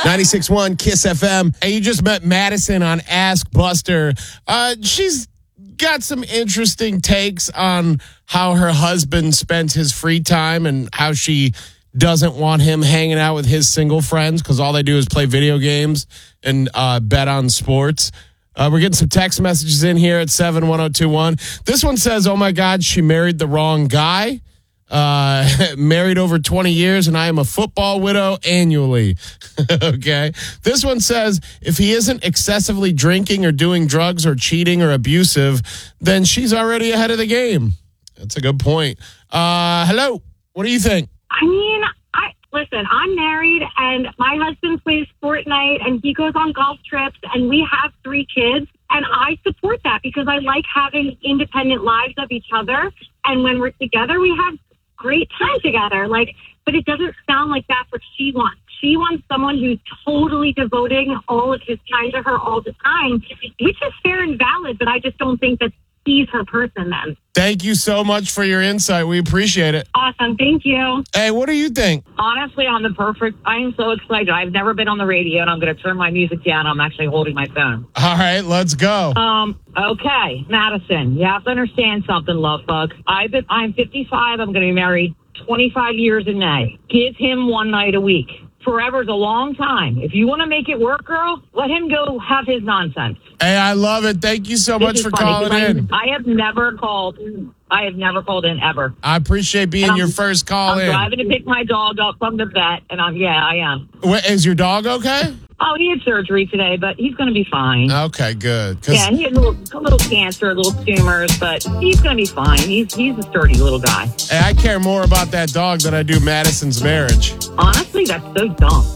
96.1 Kiss FM. And you just met Madison on Ask Buster. She's got some interesting takes on how her husband spends his free time and how she doesn't want him hanging out with his single friends because all they do is play video games and bet on sports. We're getting some text messages in here at 71021. This one says, oh my God, she married the wrong guy. Married over 20 years and I am a football widow annually. Okay. This one says, if he isn't excessively drinking or doing drugs or cheating or abusive, then she's already ahead of the game. That's a good point. Hello. What do you think? I mean, listen, I'm married and my husband plays Fortnite and he goes on golf trips and we have 3 kids and I support that because I like having independent lives of each other. And when we're together, we have great time together. But it doesn't sound like that's what she wants. She wants someone who's totally devoting all of his time to her all the time, which is fair and valid, but I just don't think that he's her person then. Thank you so much for your insight. We appreciate it. Awesome. Thank you. Hey, what do you think? Honestly, I am so excited. I've never been on the radio, and I'm going to turn my music down. I'm actually holding my phone. All right, let's go. Okay, Madison, you have to understand something, love bug. I'm 55. I'm going to be married 25 years in May. Give him one night a week. Forever's a long time. If you want to make it work, girl, let him go have his nonsense. Hey, I love it. Thank you so much for calling in. I have never called in ever. I appreciate being your first call in. I'm driving to pick my dog up from the vet, and I am. Is your dog okay? Oh, he had surgery today, but he's going to be fine. Okay, good. Yeah, he had a little cancer, little tumors, but he's going to be fine. He's a sturdy little guy. Hey, I care more about that dog than I do Madison's marriage. Honestly, that's so dumb.